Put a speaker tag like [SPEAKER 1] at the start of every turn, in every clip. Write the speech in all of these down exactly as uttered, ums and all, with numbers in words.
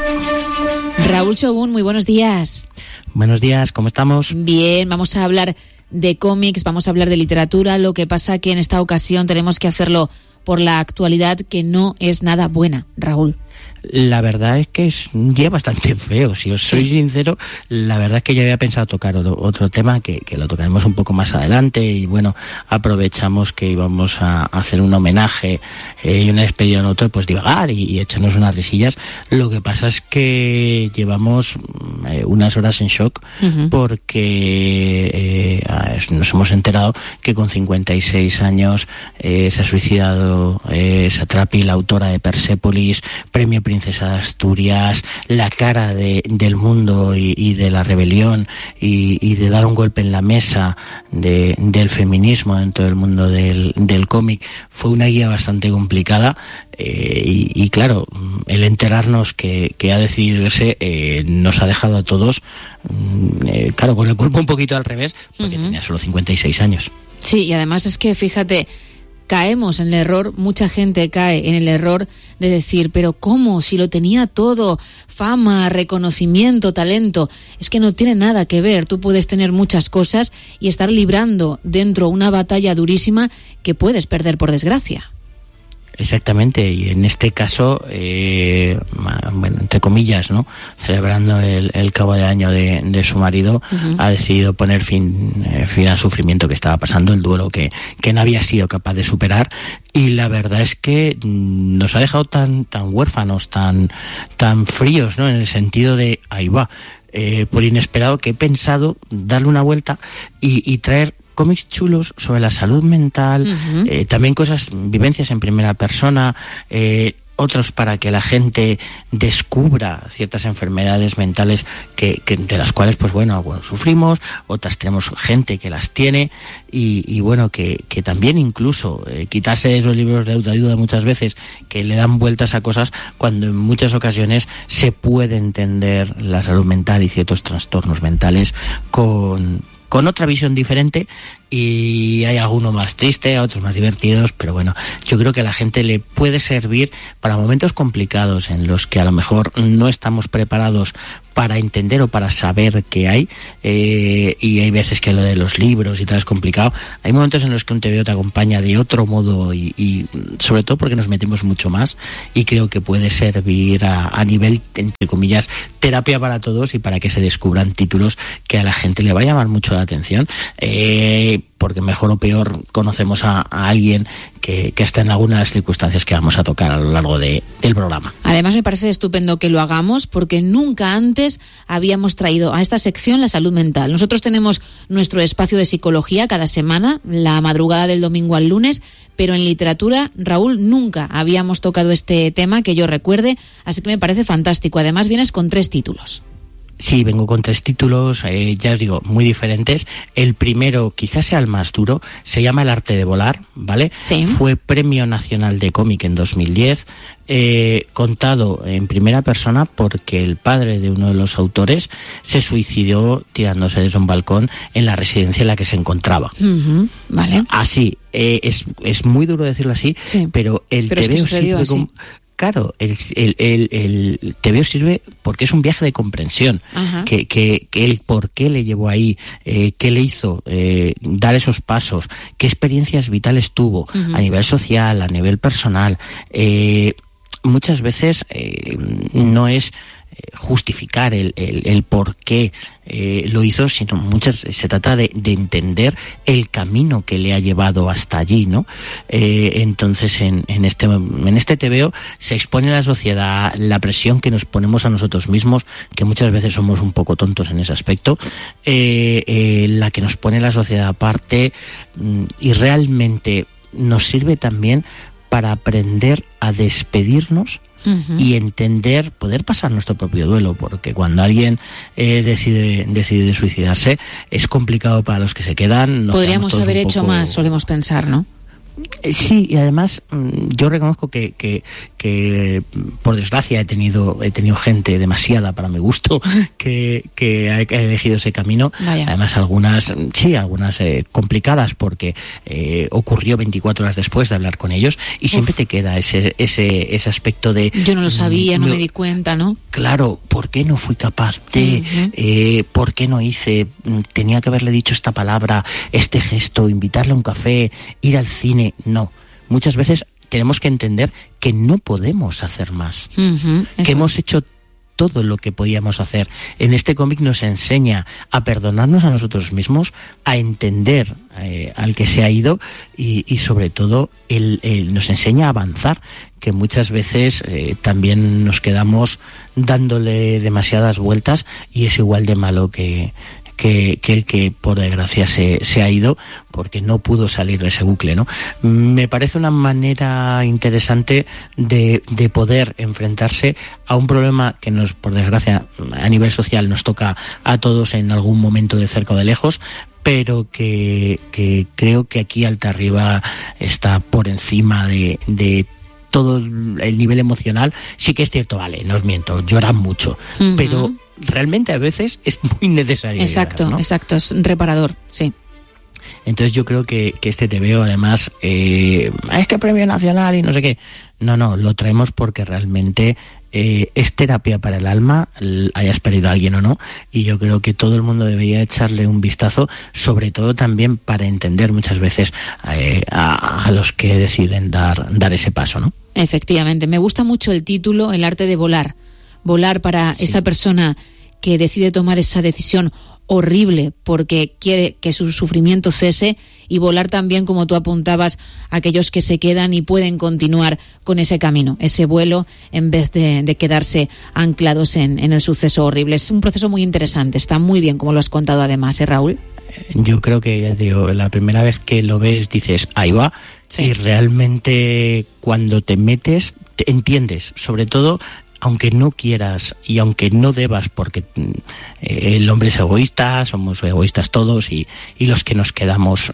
[SPEAKER 1] Raúl Shogun, muy buenos días.
[SPEAKER 2] Buenos días, ¿cómo estamos?
[SPEAKER 1] Bien, vamos a hablar de cómics, vamos a hablar de literatura. Lo que pasa que en esta ocasión tenemos que hacerlo por la actualidad, que no es nada buena, Raúl.
[SPEAKER 2] La verdad es que es un día bastante feo, si os soy sí. sincero. La verdad es que yo había pensado tocar otro, otro tema que, que lo tocaremos un poco más adelante, y bueno, aprovechamos que íbamos a hacer un homenaje eh, y una despedida en otro, pues divagar y, y echarnos unas risillas. Lo que pasa es que llevamos eh, unas horas en shock uh-huh. porque eh, nos hemos enterado que con cincuenta y seis años eh, se ha suicidado eh, Satrapi, la autora de Persépolis, premio Princesa de Asturias, la cara de, del mundo y, y de la rebelión y, y de dar un golpe en la mesa de, del feminismo dentro del mundo del, del cómic. Fue una guía bastante complicada eh, y, y claro, el enterarnos que, que ha decidido irse eh, nos ha dejado a todos, eh, claro, con el cuerpo un poquito al revés, porque uh-huh. tenía solo cincuenta y seis años.
[SPEAKER 1] Sí, y además es que, fíjate, caemos en el error, mucha gente cae en el error de decir, pero ¿cómo? Si lo tenía todo, fama, reconocimiento, talento. Es que no tiene nada que ver. Tú puedes tener muchas cosas y estar librando dentro una batalla durísima que puedes perder por desgracia.
[SPEAKER 2] Exactamente, y en este caso, eh, bueno, entre comillas, ¿no? Celebrando el, el cabo de año de, de su marido, uh-huh. ha decidido poner fin, eh, fin al sufrimiento que estaba pasando, el duelo que, que no había sido capaz de superar, y la verdad es que nos ha dejado tan, tan huérfanos, tan, tan fríos, ¿no? En el sentido de, ahí va, eh, por inesperado que he pensado darle una vuelta y, y traer cómics chulos sobre la salud mental, uh-huh. eh, también cosas, vivencias en primera persona, eh, otros para que la gente descubra ciertas enfermedades mentales que, que de las cuales, pues bueno, algunos sufrimos, otras tenemos gente que las tiene, y, y bueno, que, que también incluso eh, quitarse de esos libros de autoayuda muchas veces que le dan vueltas a cosas, cuando en muchas ocasiones se puede entender la salud mental y ciertos trastornos mentales con... con otra visión diferente, y hay algunos más tristes, otros más divertidos, pero bueno, yo creo que a la gente le puede servir para momentos complicados en los que a lo mejor no estamos preparados para entender o para saber qué hay, eh, y hay veces que lo de los libros y tal es complicado. Hay momentos en los que un T V O te acompaña de otro modo y, y sobre todo porque nos metemos mucho más, y creo que puede servir a, a nivel, entre comillas, terapia para todos, y para que se descubran títulos que a la gente le va a llamar mucho la atención, eh, porque mejor o peor conocemos a, a alguien que, que está en algunas circunstancias que vamos a tocar a lo largo de, del programa.
[SPEAKER 1] Además, me parece estupendo que lo hagamos, porque nunca antes habíamos traído a esta sección la salud mental. Nosotros tenemos nuestro espacio de psicología cada semana, la madrugada del domingo al lunes, pero en literatura, Raúl, nunca habíamos tocado este tema que yo recuerde, así que me parece fantástico. Además, vienes con tres títulos.
[SPEAKER 2] Sí, vengo con tres títulos, eh, ya os digo, muy diferentes. El primero, quizás sea el más duro, se llama El arte de volar, ¿vale?
[SPEAKER 1] Sí.
[SPEAKER 2] Fue Premio Nacional de Cómic en dos mil diez, eh, contado en primera persona porque el padre de uno de los autores se suicidó tirándose desde un balcón en la residencia en la que se encontraba.
[SPEAKER 1] Uh-huh. Vale.
[SPEAKER 2] Así, eh, es, es muy duro decirlo así,
[SPEAKER 1] sí.
[SPEAKER 2] pero el
[SPEAKER 1] pero
[SPEAKER 2] T V O
[SPEAKER 1] es que
[SPEAKER 2] sirve como... Claro, el, el, el, el T V O sirve porque es un viaje de comprensión, que, que, que el por qué le llevó ahí, eh, qué le hizo eh, dar esos pasos, qué experiencias vitales tuvo, uh-huh. a nivel social, a nivel personal. Eh, muchas veces eh, no es justificar el, el, el por qué eh, lo hizo, sino muchas se trata de, de entender el camino que le ha llevado hasta allí, ¿no? Eh, entonces en, en este en este T V O se expone a la sociedad la presión que nos ponemos a nosotros mismos, que muchas veces somos un poco tontos en ese aspecto, eh, eh, la que nos pone la sociedad aparte, y realmente nos sirve también para aprender a despedirnos uh-huh. y entender, poder pasar nuestro propio duelo, porque cuando alguien eh, decide, decide suicidarse es complicado para los que se quedan.
[SPEAKER 1] Podríamos haber hecho poco... más, solemos pensar, ¿no?
[SPEAKER 2] Sí, y además yo reconozco que, que, que por desgracia he tenido he tenido gente demasiada para mi gusto que, que ha elegido ese camino.
[SPEAKER 1] Vaya.
[SPEAKER 2] Además algunas, sí, algunas eh, complicadas porque eh, ocurrió veinticuatro horas después de hablar con ellos, y Uf. siempre te queda ese ese ese aspecto de...
[SPEAKER 1] Yo no lo sabía, no me, me di cuenta, ¿no?
[SPEAKER 2] claro, ¿por qué no fui capaz de, uh-huh. eh, por qué no hice, tenía que haberle dicho esta palabra, este gesto, invitarle a un café, ir al cine? No, muchas veces tenemos que entender que no podemos hacer más, uh-huh, que hemos hecho todo lo que podíamos hacer. En este cómic nos enseña a perdonarnos a nosotros mismos, a entender eh, al que se ha ido y, y sobre todo él, él nos enseña a avanzar, que muchas veces eh, también nos quedamos dándole demasiadas vueltas y es igual de malo que... Que, que el que por desgracia se, se ha ido porque no pudo salir de ese bucle, ¿no? Me parece una manera interesante de, de poder enfrentarse a un problema que nos, por desgracia, a nivel social nos toca a todos en algún momento de cerca o de lejos, pero que, que creo que aquí Alta Arriba está por encima de, de todo el nivel emocional. Sí que es cierto, vale, no os miento, lloran mucho, uh-huh. pero realmente a veces es muy necesario.
[SPEAKER 1] Exacto,
[SPEAKER 2] llegar, ¿no?
[SPEAKER 1] exacto, es reparador, sí.
[SPEAKER 2] Entonces yo creo que, que este T V O además, eh, es que premio nacional y no sé qué. No, no, lo traemos porque realmente eh, es terapia para el alma, hayas perdido a alguien o no, y yo creo que todo el mundo debería echarle un vistazo, sobre todo también para entender muchas veces eh, a, a los que deciden dar, dar ese paso, ¿no?
[SPEAKER 1] Efectivamente, me gusta mucho el título, El arte de volar. Volar para sí. esa persona que decide tomar esa decisión horrible porque quiere que su sufrimiento cese, y volar también, como tú apuntabas, a aquellos que se quedan y pueden continuar con ese camino, ese vuelo, en vez de, de quedarse anclados en, en el suceso horrible. Es un proceso muy interesante, está muy bien como lo has contado además, ¿eh, Raúl?
[SPEAKER 2] Yo creo que, ya digo, la primera vez que lo ves dices, ahí va, sí. y realmente cuando te metes, te entiendes, sobre todo aunque no quieras y aunque no debas, porque eh, el hombre es egoísta, somos egoístas todos, y, y los que nos quedamos,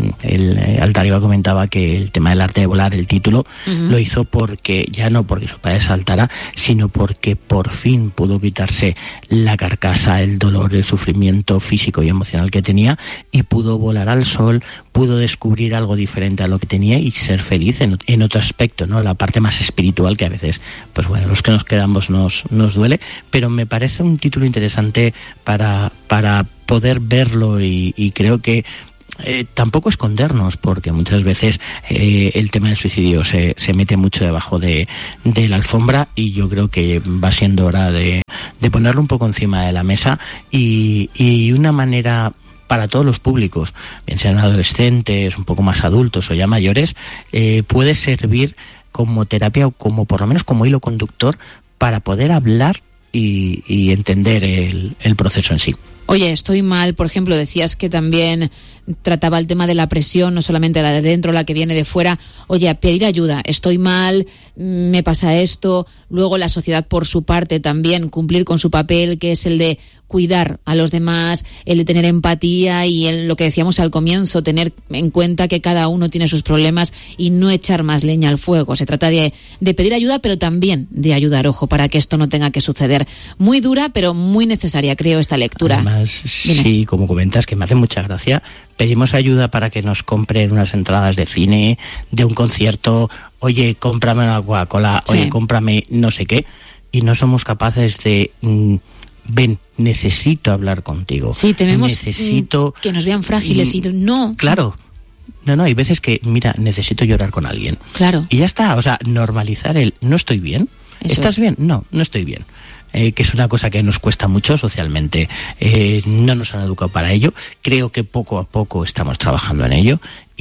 [SPEAKER 2] el eh, Alta Arriba comentaba que el tema del arte de volar, el título, uh-huh. lo hizo porque, ya no porque su padre saltara, sino porque por fin pudo quitarse la carcasa, el dolor, el sufrimiento físico y emocional que tenía, y pudo volar al sol, pudo descubrir algo diferente a lo que tenía y ser feliz en, en otro aspecto, ¿no? La parte más espiritual, que a veces, pues bueno, los que nos quedamos nos, nos duele, pero me parece un título interesante para, para poder verlo, y, y creo que eh, tampoco escondernos, porque muchas veces eh, el tema del suicidio se, se mete mucho debajo de, de la alfombra, y yo creo que va siendo hora de, de ponerlo un poco encima de la mesa, y, y una manera para todos los públicos, bien sean adolescentes, un poco más adultos o ya mayores, eh, puede servir como terapia o como, por lo menos, como hilo conductor para poder hablar y, y entender el, el proceso en sí.
[SPEAKER 1] Oye, estoy mal, por ejemplo, decías que también trataba el tema de la presión, no solamente la de dentro, la que viene de fuera. Oye, pedir ayuda, estoy mal, me pasa esto. Luego la sociedad, por su parte, también cumplir con su papel, que es el de cuidar a los demás, el de tener empatía y el, lo que decíamos al comienzo, tener en cuenta que cada uno tiene sus problemas y no echar más leña al fuego. Se trata de, de pedir ayuda, pero también de ayudar, ojo, para que esto no tenga que suceder. Muy dura, pero muy necesaria, creo, esta lectura.
[SPEAKER 2] Además, sí, como comentas, que me hace mucha gracia, pedimos ayuda para que nos compren unas entradas de cine, de un concierto, oye, cómprame una Coca-Cola, sí. oye, cómprame no sé qué, y no somos capaces de... Mmm, ven, necesito hablar contigo.
[SPEAKER 1] Sí, tememos
[SPEAKER 2] necesito
[SPEAKER 1] que nos vean frágiles y no.
[SPEAKER 2] Claro. No, no, hay veces que, mira, necesito llorar con alguien.
[SPEAKER 1] Claro.
[SPEAKER 2] Y ya está, o sea, normalizar el no estoy bien.
[SPEAKER 1] Eso
[SPEAKER 2] ¿Estás
[SPEAKER 1] es.
[SPEAKER 2] bien? No, no estoy bien. Eh, que es una cosa que nos cuesta mucho socialmente. Eh, no nos han educado para ello. Creo que poco a poco estamos trabajando en ello.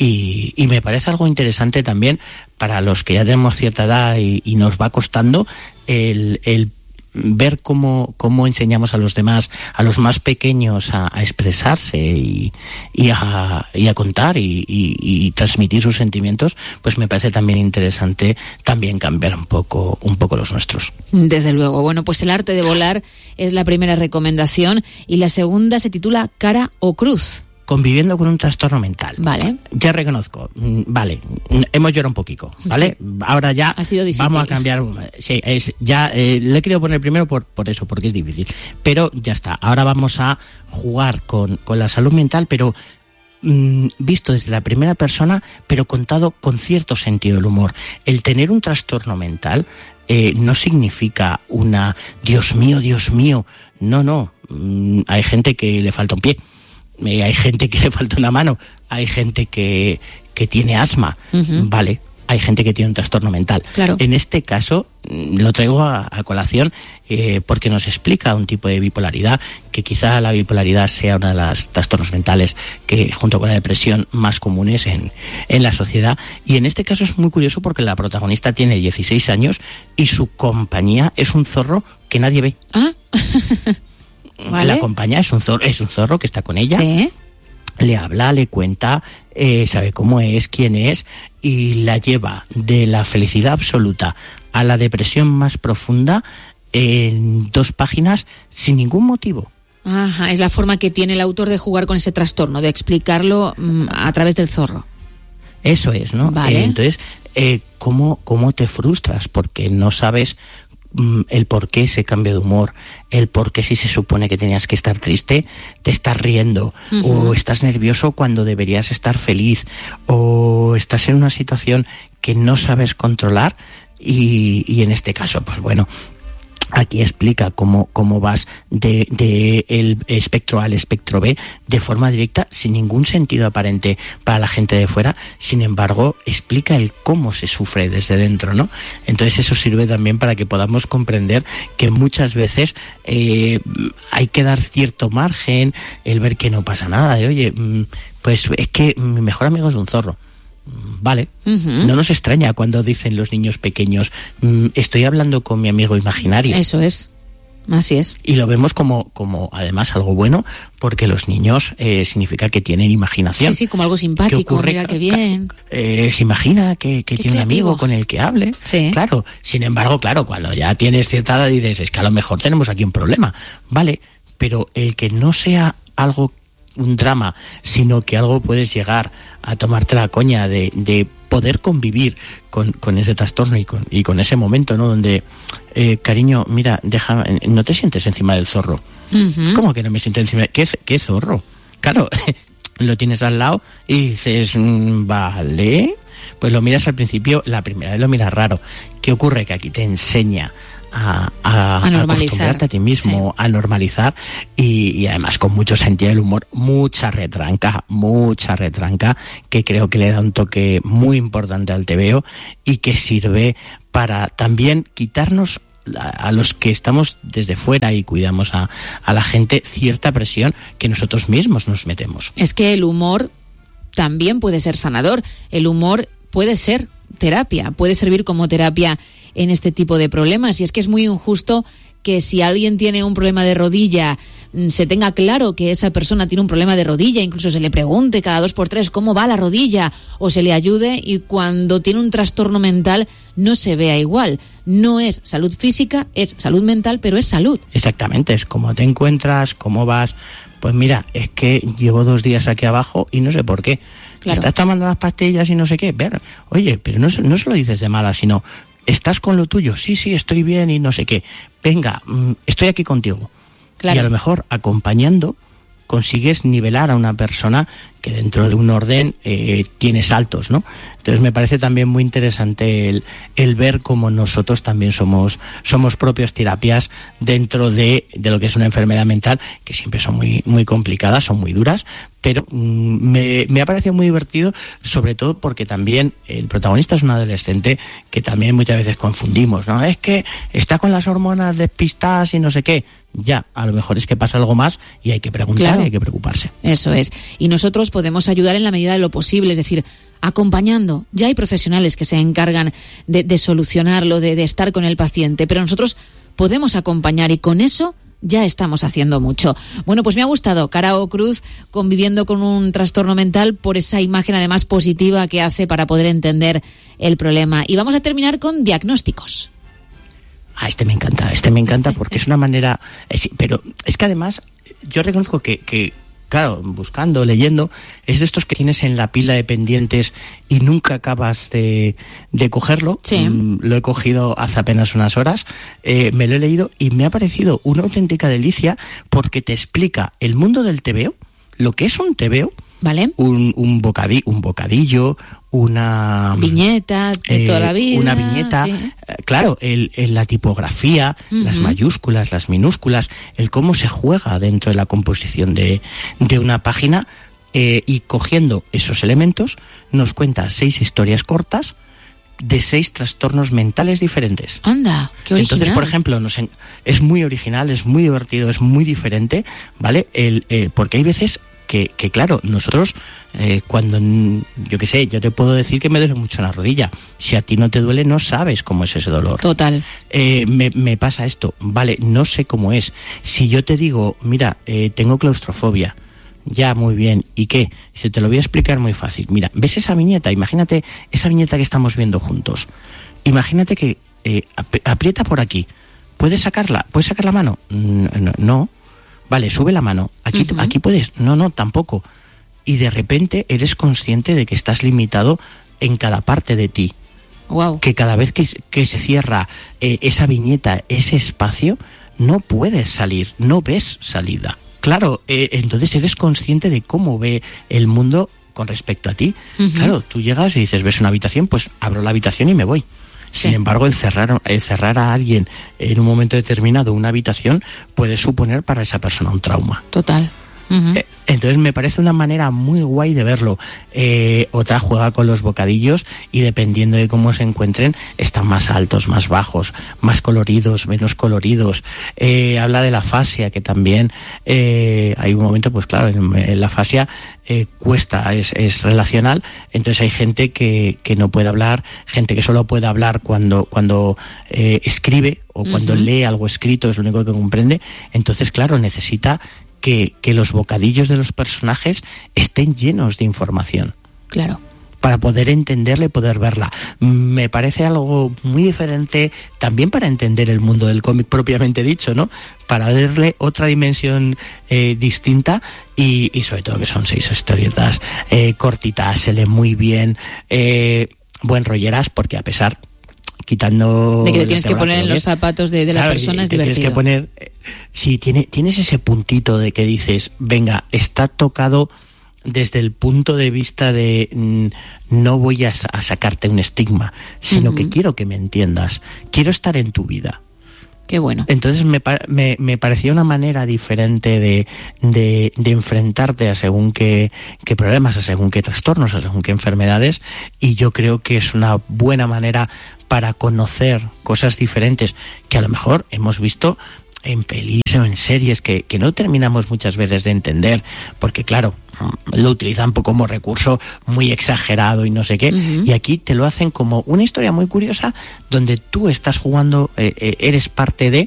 [SPEAKER 2] Y, y me parece algo interesante también para los que ya tenemos cierta edad y, y nos va costando el, el ver cómo, cómo enseñamos a los demás, a los más pequeños, a, a expresarse y, y, a, y a contar y, y, y transmitir sus sentimientos, pues me parece también interesante también cambiar un poco, un poco los nuestros.
[SPEAKER 1] Desde luego. Bueno, pues El arte de volar es la primera recomendación, y la segunda se titula Cara o Cruz.
[SPEAKER 2] Conviviendo con un trastorno mental.
[SPEAKER 1] Vale.
[SPEAKER 2] Ya reconozco, vale, hemos llorado un poquito, ¿vale? Sí. Ahora ya
[SPEAKER 1] ha sido difícil.
[SPEAKER 2] Vamos a cambiar. Sí, es, ya eh, le he querido poner primero por, por eso, porque es difícil. Pero ya está, ahora vamos a jugar con, con la salud mental, pero mmm, visto desde la primera persona, pero contado con cierto sentido del humor. El tener un trastorno mental eh, no significa una Dios mío, Dios mío. No, no. Mm, hay gente que le falta un pie. Eh, hay gente que le falta una mano. Hay gente que, que tiene asma. Uh-huh. Vale. Hay gente que tiene un trastorno mental.
[SPEAKER 1] Claro.
[SPEAKER 2] En este caso, lo traigo a, a colación eh, porque nos explica un tipo de bipolaridad, que quizá la bipolaridad sea una de las trastornos mentales que, junto con la depresión, más comunes en, en la sociedad. Y en este caso es muy curioso porque la protagonista tiene dieciséis años y su compañía es un zorro que nadie ve.
[SPEAKER 1] Ah, ¿vale?
[SPEAKER 2] La compañía es un zorro, es un zorro que está con ella.
[SPEAKER 1] Sí.
[SPEAKER 2] Le habla, le cuenta, eh, sabe cómo es, quién es, y la lleva de la felicidad absoluta a la depresión más profunda en dos páginas sin ningún motivo.
[SPEAKER 1] Ajá, es la forma que tiene el autor de jugar con ese trastorno, de explicarlo mmm, a través del zorro.
[SPEAKER 2] Eso es, ¿no?
[SPEAKER 1] Vale.
[SPEAKER 2] Eh, entonces, eh, ¿cómo, ¿cómo te frustras? Porque no sabes el por qué ese cambio de humor, el por qué si se supone que tenías que estar triste, te estás riendo, uh-huh. o estás nervioso cuando deberías estar feliz, o estás en una situación que no sabes controlar y, y en este caso, pues bueno, aquí explica cómo, cómo vas de, de el espectro A al espectro B de forma directa, sin ningún sentido aparente para la gente de fuera. Sin embargo, explica el cómo se sufre desde dentro, ¿no? Entonces eso sirve también para que podamos comprender que muchas veces eh, hay que dar cierto margen, el ver que no pasa nada, de oye, pues es que mi mejor amigo es un zorro. Vale, uh-huh. No nos extraña cuando dicen los niños pequeños, estoy hablando con mi amigo imaginario.
[SPEAKER 1] Eso es, así es.
[SPEAKER 2] Y lo vemos como, como además algo bueno, porque los niños eh, significa que tienen imaginación.
[SPEAKER 1] Sí, sí, como algo simpático, ocurre, mira qué bien.
[SPEAKER 2] Eh, se imagina que, que tiene creativo. Un amigo con el que hable.
[SPEAKER 1] Sí.
[SPEAKER 2] Claro, sin embargo, claro, cuando ya tienes cierta edad dices, es que a lo mejor tenemos aquí un problema. Vale, pero el que no sea algo un drama, sino que algo puedes llegar a tomarte la coña de, de poder convivir con, con ese trastorno y con, y con ese momento, ¿no? Donde, eh, cariño, mira, deja, no te sientes encima del zorro. Uh-huh. ¿Cómo que no me siento encima? ¿Qué, qué zorro? Claro, lo tienes al lado y dices, mmm, vale, pues lo miras al principio, la primera vez lo miras raro. ¿Qué ocurre? Que aquí te enseña A, a, a acostumbrarte a ti mismo, sí. a normalizar y, y además con mucho sentido del humor, mucha retranca, mucha retranca que creo que le da un toque muy importante al tebeo y que sirve para también quitarnos a, a los que estamos desde fuera y cuidamos a, a la gente cierta presión que nosotros mismos nos metemos.
[SPEAKER 1] Es que el humor también puede ser sanador, el humor puede ser terapia, puede servir como terapia en este tipo de problemas. Y es que es muy injusto que si alguien tiene un problema de rodilla, se tenga claro que esa persona tiene un problema de rodilla, incluso se le pregunte cada dos por tres cómo va la rodilla, o se le ayude, y cuando tiene un trastorno mental no se vea igual. No es salud física, es salud mental, pero es salud.
[SPEAKER 2] Exactamente, es cómo te encuentras, cómo vas. Pues mira, es que llevo dos días aquí abajo y no sé por qué. Claro. Estás tomando las pastillas y no sé qué. Pero, oye, pero no, no se lo dices de mala, sino ¿estás con lo tuyo? Sí, sí, estoy bien y no sé qué. Venga, estoy aquí contigo. Claro. Y a lo mejor acompañando consigues nivelar a una persona que dentro de un orden eh, tiene saltos, ¿no? Entonces me parece también muy interesante el, el ver cómo nosotros también somos, somos propias terapias dentro de, de lo que es una enfermedad mental, que siempre son muy, muy complicadas, son muy duras, pero mmm, me, me ha parecido muy divertido, sobre todo porque también el protagonista es un adolescente que también muchas veces confundimos, ¿no? Es que está con las hormonas despistadas y no sé qué. Ya, a lo mejor es que pasa algo más y hay que preguntar, claro. Y hay que preocuparse.
[SPEAKER 1] Eso es. Y nosotros podemos ayudar en la medida de lo posible, es decir, acompañando. Ya hay profesionales que se encargan de, de solucionarlo, de, de estar con el paciente, pero nosotros podemos acompañar y con eso ya estamos haciendo mucho. Bueno, pues me ha gustado Carao Cruz conviviendo con un trastorno mental por esa imagen además positiva que hace para poder entender el problema. Y vamos a terminar con diagnósticos.
[SPEAKER 2] Ah, este me encanta, este me encanta porque es una manera... Es, pero es que además yo reconozco que, que, claro, buscando, leyendo, es de estos que tienes en la pila de pendientes y nunca acabas de, de cogerlo.
[SPEAKER 1] Sí.
[SPEAKER 2] Mm, lo he cogido hace apenas unas horas, eh, me lo he leído y me ha parecido una auténtica delicia porque te explica el mundo del tebeo, lo que es un tebeo,
[SPEAKER 1] Vale.
[SPEAKER 2] Un, un, bocadillo, un bocadillo, una...
[SPEAKER 1] Viñeta de eh, toda la vida.
[SPEAKER 2] Una viñeta. Sí. Eh, claro, el, el, la tipografía, uh-huh. las mayúsculas, las minúsculas, el cómo se juega dentro de la composición de, de una página, eh, y cogiendo esos elementos nos cuenta seis historias cortas de seis trastornos mentales diferentes.
[SPEAKER 1] Anda, qué original.
[SPEAKER 2] Entonces, por ejemplo, nos en, es muy original, es muy divertido, es muy diferente, ¿vale? El, eh, porque hay veces que, que claro, nosotros eh, cuando, yo qué sé, yo te puedo decir que me duele mucho la rodilla. Si a ti no te duele, no sabes cómo es ese dolor.
[SPEAKER 1] Total.
[SPEAKER 2] Eh, me, me pasa esto, vale, no sé cómo es. Si yo te digo, mira, eh, tengo claustrofobia, ya, muy bien, ¿y qué? Se te lo voy a explicar muy fácil. Mira, ¿ves esa viñeta? Imagínate esa viñeta que estamos viendo juntos. Imagínate que eh, aprieta por aquí. ¿Puedes sacarla? ¿Puedes sacar la mano? No. no. Vale, sube la mano. Aquí, uh-huh. aquí puedes. No, no, tampoco. Y de repente eres consciente de que estás limitado en cada parte de ti.
[SPEAKER 1] Wow.
[SPEAKER 2] Que cada vez que, que se cierra eh, esa viñeta, ese espacio, no puedes salir, no ves salida. Claro, eh, entonces eres consciente de cómo ve el mundo con respecto a ti. Uh-huh. Claro, tú llegas y dices, ¿ves una habitación? Pues abro la habitación y me voy. Sí. Sin embargo, el cerrar, el cerrar a alguien en un momento determinado una habitación puede suponer para esa persona un trauma.
[SPEAKER 1] Total. Uh-huh.
[SPEAKER 2] Eh, entonces me parece una manera muy guay de verlo. Eh, otra juega con los bocadillos y dependiendo de cómo se encuentren están más altos, más bajos, más coloridos, menos coloridos. Eh, habla de la afasia, que también eh, hay un momento, pues claro, en, en la afasia eh, cuesta, es, es relacional. Entonces hay gente que, que no puede hablar, gente que solo puede hablar cuando, cuando eh, escribe o cuando uh-huh. lee algo escrito, es lo único que comprende. Entonces, claro, necesita Que, que los bocadillos de los personajes estén llenos de información.
[SPEAKER 1] Claro.
[SPEAKER 2] Para poder entenderla y poder verla. Me parece algo muy diferente también para entender el mundo del cómic propiamente dicho, ¿no? Para darle otra dimensión eh, distinta y, y sobre todo que son seis historietas eh, cortitas, se lee muy bien, eh, buen rolleras, porque a pesar... quitando
[SPEAKER 1] de que te tienes que poner en los zapatos de, de la
[SPEAKER 2] claro,
[SPEAKER 1] persona, es
[SPEAKER 2] te
[SPEAKER 1] divertido.
[SPEAKER 2] Tienes que poner, sí, tiene, tienes ese puntito de que dices, venga, está tocado desde el punto de vista de mm, no voy a, a sacarte un estigma, sino uh-huh. que quiero que me entiendas, quiero estar en tu vida.
[SPEAKER 1] Qué bueno.
[SPEAKER 2] Entonces me, me, me parecía una manera diferente de, de, de enfrentarte a según qué, qué problemas, a según qué trastornos, a según qué enfermedades, y yo creo que es una buena manera para conocer cosas diferentes que a lo mejor hemos visto en pelis o en series que, que no terminamos muchas veces de entender, porque claro, lo utilizan como recurso muy exagerado y no sé qué, uh-huh. y aquí te lo hacen como una historia muy curiosa donde tú estás jugando, eh, eh, eres parte de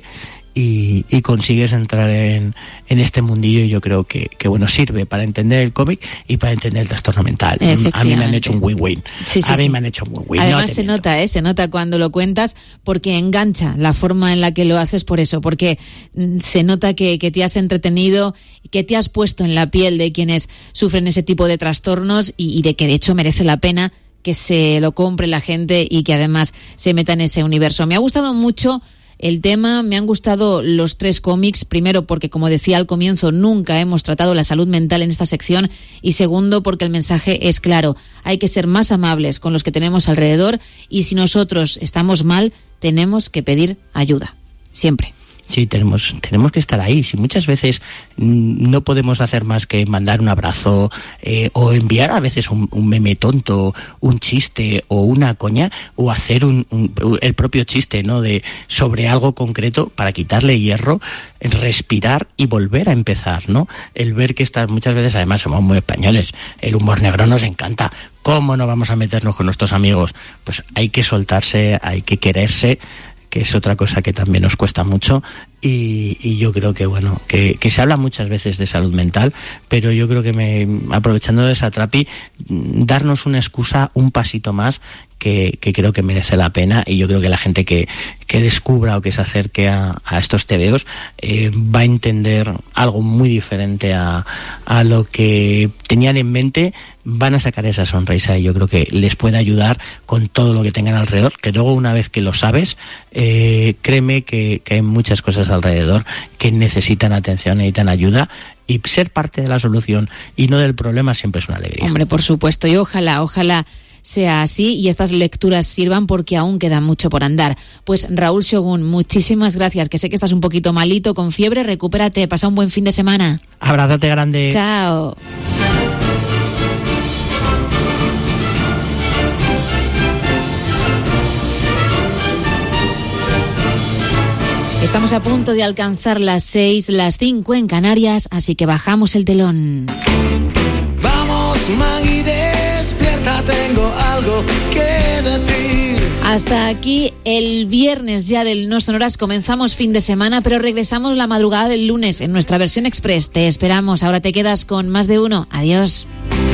[SPEAKER 2] y, y consigues entrar en, en este mundillo, y yo creo que, que bueno, sirve para entender el cómic y para entender el trastorno mental. A mí me han hecho un win-win.
[SPEAKER 1] Sí, sí,
[SPEAKER 2] a mí
[SPEAKER 1] sí.
[SPEAKER 2] me han hecho un win-win.
[SPEAKER 1] Además
[SPEAKER 2] no
[SPEAKER 1] se nota, ¿eh? Se nota cuando lo cuentas porque engancha la forma en la que lo haces por eso, porque se nota que, que te has entretenido, que te has puesto en la piel de quienes sufren ese tipo de trastornos y, y de que de hecho merece la pena que se lo compre la gente y que además se meta en ese universo. Me ha gustado mucho el tema, me han gustado los tres cómics, primero porque, como decía al comienzo, nunca hemos tratado la salud mental en esta sección, y segundo porque el mensaje es claro, hay que ser más amables con los que tenemos alrededor y si nosotros estamos mal, tenemos que pedir ayuda, siempre.
[SPEAKER 2] Sí, tenemos tenemos que estar ahí. Si muchas veces mmm, no podemos hacer más que mandar un abrazo eh, o enviar a veces un, un meme tonto, un chiste o una coña, o hacer un, un, el propio chiste, ¿no? De sobre algo concreto para quitarle hierro, respirar y volver a empezar, ¿no? El ver que estas muchas veces, además somos muy españoles, el humor negro nos encanta. ¿Cómo no vamos a meternos con nuestros amigos? Pues hay que soltarse, hay que quererse, que es otra cosa que también nos cuesta mucho, y, y yo creo que bueno, que, que se habla muchas veces de salud mental, pero yo creo que me, aprovechando de esa trapi, darnos una excusa, un pasito más, que, que creo que merece la pena, y yo creo que la gente que, que descubra o que se acerque a, a estos tebeos eh, va a entender algo muy diferente a, a lo que tenían en mente, van a sacar esa sonrisa, y yo creo que les puede ayudar con todo lo que tengan alrededor, que luego una vez que lo sabes, eh, créeme que, que hay muchas cosas alrededor que necesitan atención, necesitan ayuda, y ser parte de la solución y no del problema siempre es una alegría.
[SPEAKER 1] Hombre, por supuesto, y ojalá, ojalá sea así y estas lecturas sirvan, porque aún queda mucho por andar. Pues Raúl Shogun, muchísimas gracias, que sé que estás un poquito malito, con fiebre, recupérate, pasa un buen fin de semana.
[SPEAKER 2] Abrázate grande.
[SPEAKER 1] Chao. Estamos a punto de alcanzar las seis, las cinco en Canarias, así que bajamos el telón.
[SPEAKER 3] Vamos, Maggie, despierta, tengo algo que decir.
[SPEAKER 1] Hasta aquí el viernes ya del No Sonoras. Comenzamos fin de semana, pero regresamos la madrugada del lunes en nuestra versión express. Te esperamos. Ahora te quedas con Más de Uno. Adiós.